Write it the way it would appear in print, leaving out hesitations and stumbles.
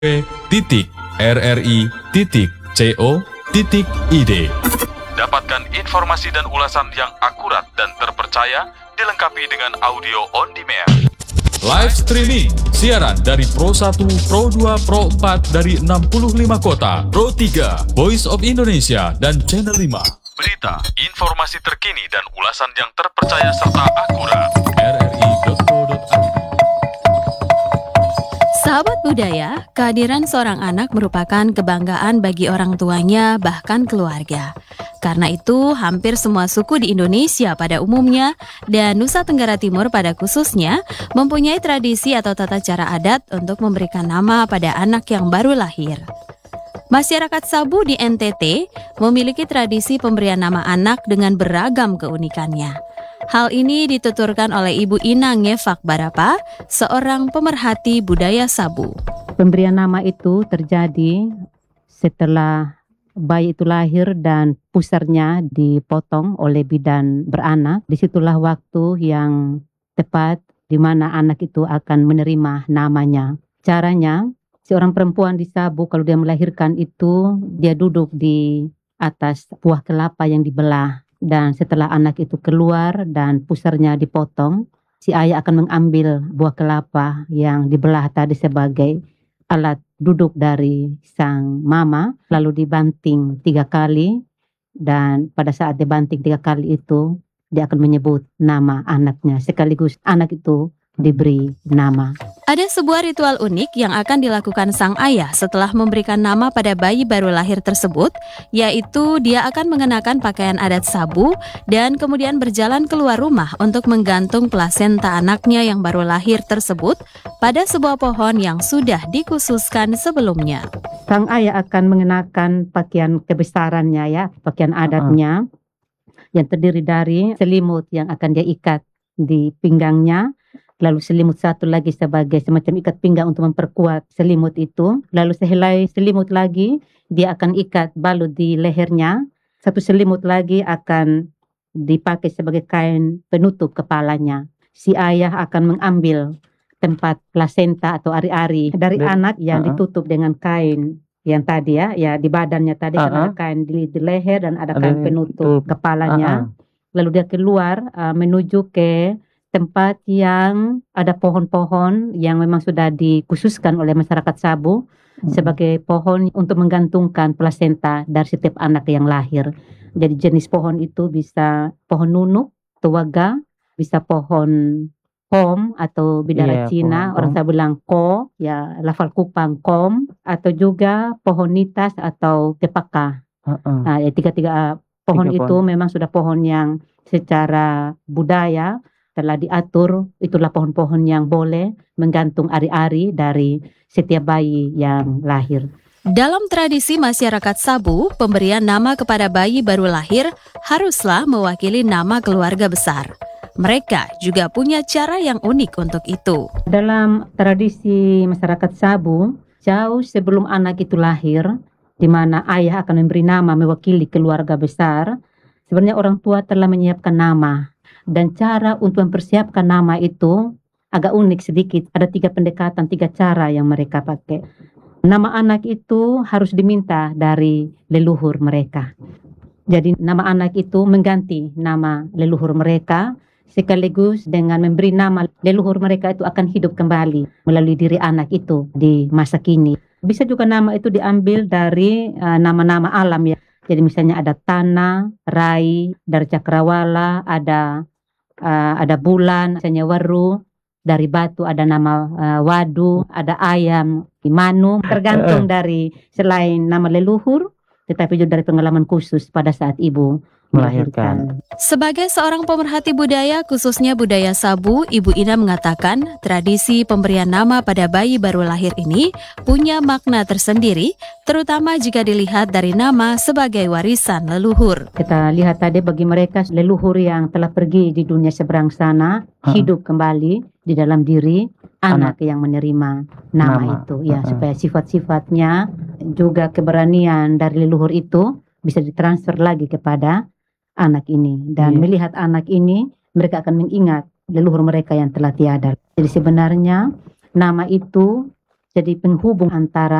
www.rri.co.id. Dapatkan informasi dan ulasan yang akurat dan terpercaya, dilengkapi dengan audio on demand. Live streaming, siaran dari Pro 1, Pro 2, Pro 4 dari 65 kota, Pro 3, Voice of Indonesia, dan Channel 5. Berita, informasi terkini dan ulasan yang terpercaya serta akurat. rri.co.id. Sahabat budaya, kehadiran seorang anak merupakan kebanggaan bagi orang tuanya bahkan keluarga. Karena itu, hampir semua suku di Indonesia pada umumnya dan Nusa Tenggara Timur pada khususnya mempunyai tradisi atau tata cara adat untuk memberikan nama pada anak yang baru lahir. Masyarakat Sabu di NTT memiliki tradisi pemberian nama anak dengan beragam keunikannya. Hal ini dituturkan oleh Ibu Ina Ngefak Barapa, seorang pemerhati budaya Sabu. Pemberian nama itu terjadi setelah bayi itu lahir dan pusarnya dipotong oleh bidan beranak. Disitulah waktu yang tepat di mana anak itu akan menerima namanya. Caranya, seorang perempuan di Sabu kalau dia melahirkan itu, dia duduk di atas buah kelapa yang dibelah. Dan setelah anak itu keluar dan pusarnya dipotong, si ayah akan mengambil buah kelapa yang dibelah tadi sebagai alat duduk dari sang mama, lalu dibanting 3 kali, dan pada saat dibanting 3 kali itu, dia akan menyebut nama anaknya, sekaligus anak itu diberi nama. Ada sebuah ritual unik yang akan dilakukan sang ayah setelah memberikan nama pada bayi baru lahir tersebut, yaitu dia akan mengenakan pakaian adat Sabu dan kemudian berjalan keluar rumah untuk menggantung plasenta anaknya yang baru lahir tersebut pada sebuah pohon yang sudah dikhususkan sebelumnya. Sang ayah akan mengenakan pakaian kebesarannya ya, pakaian adatnya yang terdiri dari selimut yang akan dia ikat di pinggangnya, lalu selimut satu lagi sebagai semacam ikat pinggang untuk memperkuat selimut itu. Lalu sehelai selimut lagi, dia akan ikat balut di lehernya. Satu selimut lagi akan dipakai sebagai kain penutup kepalanya. Si ayah akan mengambil tempat plasenta atau ari-ari dari anak yang ditutup dengan kain yang tadi ya di badannya tadi kan ada kain di leher dan ada kain penutup kepalanya. Lalu dia keluar menuju ke tempat yang ada pohon-pohon yang memang sudah dikhususkan oleh masyarakat Sabu sebagai pohon untuk menggantungkan plasenta dari setiap anak yang lahir. Jadi jenis pohon itu bisa pohon nunuk, tuaga, bisa pohon kom atau bidara Cina, orang Sabu bilang ko, ya lafal kupang kom, atau juga pohon nitas atau tepaka. Nah, tiga pohon itu memang sudah pohon yang secara budaya telah diatur, itulah pohon-pohon yang boleh menggantung ari-ari dari setiap bayi yang lahir. Dalam tradisi masyarakat Sabu, pemberian nama kepada bayi baru lahir haruslah mewakili nama keluarga besar. Mereka juga punya cara yang unik untuk itu. Dalam tradisi masyarakat Sabu, jauh sebelum anak itu lahir, di mana ayah akan memberi nama mewakili keluarga besar, sebenarnya orang tua telah menyiapkan nama. Dan cara untuk mempersiapkan nama itu agak unik sedikit. Ada 3 pendekatan, 3 cara yang mereka pakai. Nama anak itu harus diminta dari leluhur mereka. Jadi nama anak itu mengganti nama leluhur mereka, sekaligus dengan memberi nama leluhur mereka itu akan hidup kembali melalui diri anak itu di masa kini. Bisa juga nama itu diambil dari nama-nama alam ya. Jadi misalnya ada tanah, rai, dari cakrawala, ada bulan, misalnya waru, dari batu ada nama wadu, ada ayam, manu, tergantung dari selain nama leluhur, tetapi juga dari pengalaman khusus pada saat ibu melahirkan. Sebagai seorang pemerhati budaya, khususnya budaya Sabu, Ibu Ina mengatakan tradisi pemberian nama pada bayi baru lahir ini punya makna tersendiri, terutama jika dilihat dari nama sebagai warisan leluhur. Kita lihat tadi bagi mereka leluhur yang telah pergi di dunia seberang sana, hidup kembali di dalam diri anak yang menerima nama itu, ya supaya sifat-sifatnya juga keberanian dari leluhur itu bisa ditransfer lagi kepada anak ini, dan melihat anak ini mereka akan mengingat leluhur mereka yang telah tiada. Jadi sebenarnya nama itu jadi penghubung antara